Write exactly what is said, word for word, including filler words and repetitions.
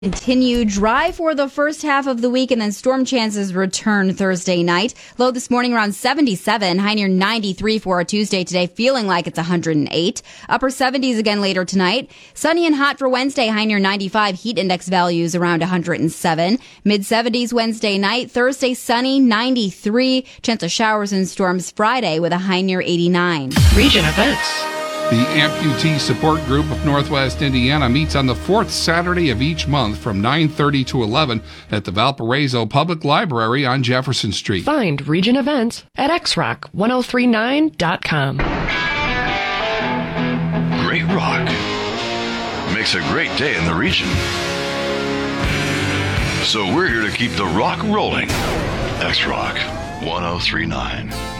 Continue dry for the first half of the week, and then storm chances return Thursday night. Low this morning around seventy-seven, high near ninety-three for a Tuesday today, feeling like it's one hundred eight. Upper seventies again later tonight. Sunny and hot for Wednesday, high near ninety-five. Heat index values around one hundred seven. Mid seventies Wednesday night. Thursday sunny, ninety-three. Chance of showers and storms Friday with a high near eighty-nine. Region events. The Amputee Support Group of Northwest Indiana meets on the fourth Saturday of each month from nine thirty to eleven at the Valparaiso Public Library on Jefferson Street. Find region events at x rock ten thirty-nine dot com. Great rock makes a great day in the region. So we're here to keep the rock rolling. X Rock ten thirty-nine.